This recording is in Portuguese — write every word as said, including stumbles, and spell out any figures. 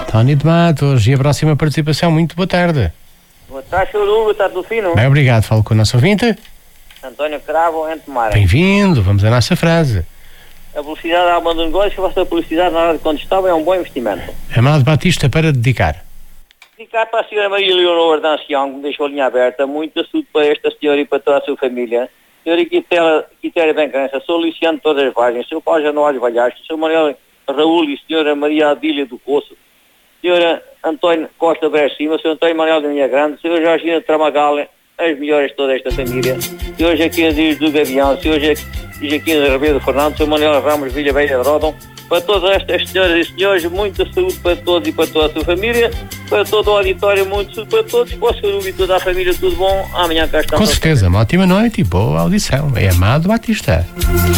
Tony de Matos, e a próxima participação, muito boa tarde. Boa tarde, senhor Hugo, está tudo fino? Bem, obrigado, falo com o nosso ouvinte. António Cravo, em Tomara. Bem-vindo, vamos à nossa frase. A publicidade da alma do negócio, a vossa publicidade na hora de contestável é um bom investimento. Amado Batista, para dedicar. Dedicar para a senhora Maria Leonor da Ancião, que me deixou a linha aberta, muito saúde para esta senhora e para toda a sua família. Senhora Quitéria Bencança, sou Luciano de Todas as Vargens, seu Paulo Januário Valhasto, seu Manuel Raul e senhora Maria Adília do Poço, senhora António Costa Brés Cima, senhor António Manuel da Minha Grande, senhora Georgina Tramagale, as melhores de toda esta família, senhor Jaquim Dias do Gavião, senhor Jaquim Ribeiro Fernando, senhor Manuel Ramos Vilha Velha de Rodão, para todas estas senhoras e senhores, muita saúde para todos e para toda a sua família, para todo o auditório, muito saúde para todos, para o senhor Hugo e toda a família, tudo bom, amanhã cá estamos. Com certeza, uma ótima noite e boa audição. É Amado Batista.